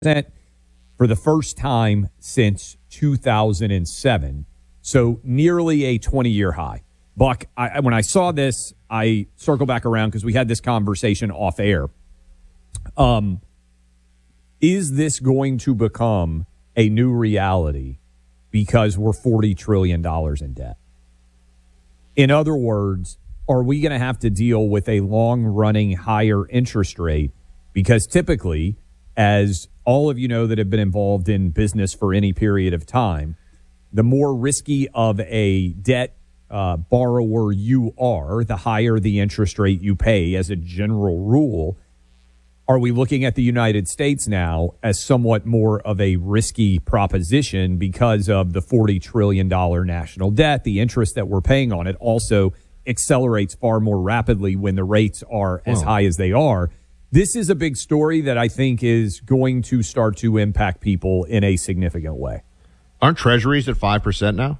for the first time since 2007. So nearly a 20-year high. Buck, when I saw this, I circle back around because we had this conversation off air. Is this going to become a new reality because we're $40 trillion in debt? In other words, are we going to have to deal with a long-running higher interest rate? Because typically, as all of you know that have been involved in business for any period of time, the more risky of a debt borrower you are, the higher the interest rate you pay as a general rule. Are we looking at the United States now as somewhat more of a risky proposition because of the $40 trillion national debt? The interest that we're paying on it also accelerates far more rapidly when the rates are as high as they are. This is a big story that I think is going to start to impact people in a significant way. Aren't treasuries at 5% now?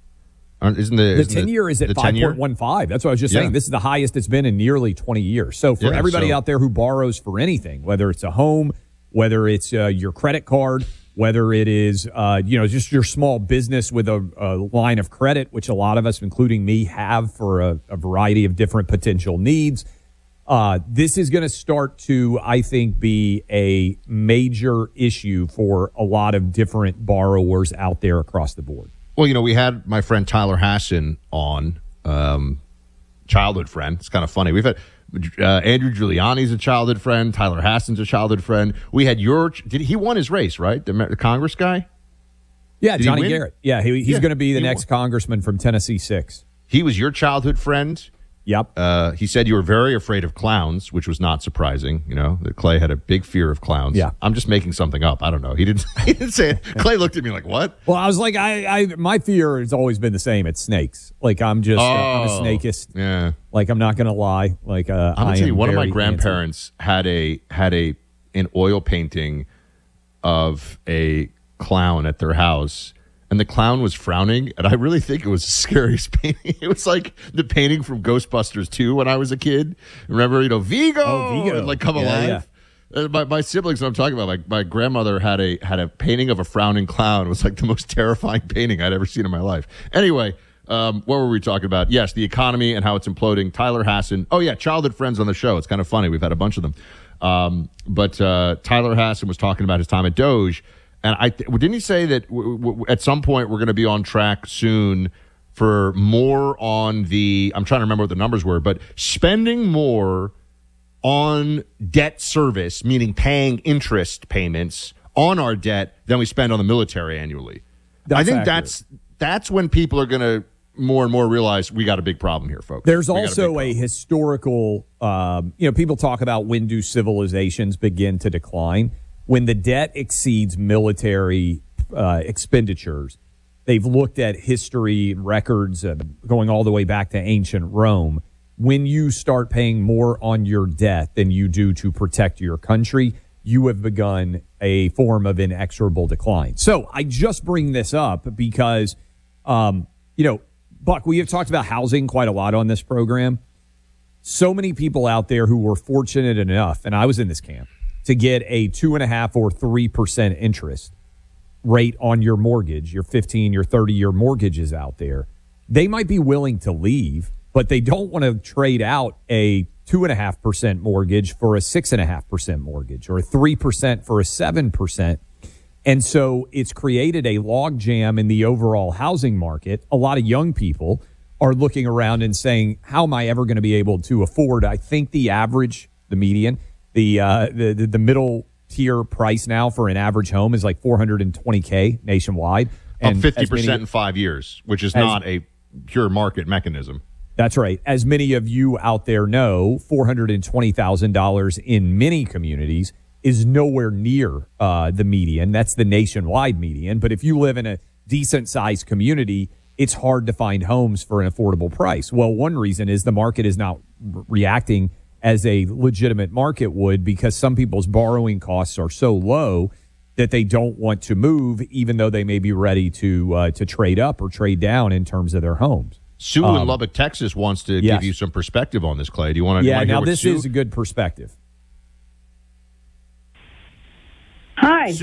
Isn't the 10-year is at 5.15? That's what I was just saying. This is the highest it's been in nearly 20 years. So for everybody out there who borrows for anything, whether it's a home, whether it's your credit card, whether it is just your small business with a line of credit, which a lot of us, including me, have for a variety of different potential needs, this is going to start to, I think, be a major issue for a lot of different borrowers out there across the board. Well, we had my friend Tyler Hassan on, childhood friend. It's kind of funny. We've had Andrew Giuliani's a childhood friend. Tyler Hassan's a childhood friend. We had he won his race, right? The Congress guy? Yeah, Johnny Garrett. Yeah, he's going to be the next congressman from Tennessee 6. He was your childhood friend? Yep. He said you were very afraid of clowns, which was not surprising. That Clay had a big fear of clowns. Yeah. I'm just making something up. I don't know. He didn't say it. Clay looked at me like, what? Well, I was like, my fear has always been the same. It's snakes. Like, I'm just I'm a snakeist. Yeah. Like, I'm not going to lie. Like, I'm going to tell you, one of my grandparents had an oil painting of a clown at their house. And the clown was frowning, and I really think it was the scariest painting. It was like the painting from Ghostbusters 2 when I was a kid. Remember, Vigo! Oh, Vigo. And, come alive. Yeah. My siblings that I'm talking about, my grandmother had a painting of a frowning clown. It was like the most terrifying painting I'd ever seen in my life. Anyway, what were we talking about? Yes, the economy and how it's imploding. Tyler Hassan. Oh, yeah, childhood friends on the show. It's kind of funny. We've had a bunch of them. But Tyler Hassan was talking about his time at Doge. And didn't he say that at some point we're going to be on track soon for more on I'm trying to remember what the numbers were, but spending more on debt service, meaning paying interest payments on our debt than we spend on the military annually. I think that's when people are going to more and more realize we got a big problem here, folks. There's also a historical, people talk about when do civilizations begin to decline. When the debt exceeds military expenditures, they've looked at history and records going all the way back to ancient Rome. When you start paying more on your debt than you do to protect your country, you have begun a form of inexorable decline. So I just bring this up because, Buck, we have talked about housing quite a lot on this program. So many people out there who were fortunate enough, and I was in this camp, to get a 2.5% or 3% interest rate on your mortgage, your 15, your 30-year mortgages out there, they might be willing to leave, but they don't want to trade out a 2.5% mortgage for a 6.5% mortgage or a 3% for a 7%. And so it's created a logjam in the overall housing market. A lot of young people are looking around and saying, how am I ever going to be able to afford? I think the average, the median, the middle tier price now for an average home is like $420K nationwide, and up 50% in 5 years, which is not a pure market mechanism. That's right. As many of you out there know, $420,000 in many communities is nowhere near the median. That's the nationwide median. But if you live in a decent sized community, it's hard to find homes for an affordable price. Well, one reason is the market is not reacting as a legitimate market would, because some people's borrowing costs are so low that they don't want to move, even though they may be ready to trade up or trade down in terms of their homes. Sue in Lubbock, Texas wants to give you some perspective on this, Clay. Do you want to? Yeah, now this is a good perspective. Hi.